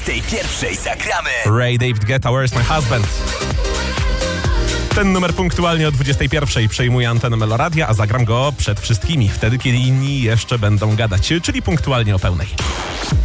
Tej pierwszej zagramy. Ray David Guetta, Where's My Husband? Ten numer punktualnie o 21 przejmuje antenę Meloradia, a zagram go przed wszystkimi, wtedy kiedy inni jeszcze będą gadać, czyli punktualnie o pełnej.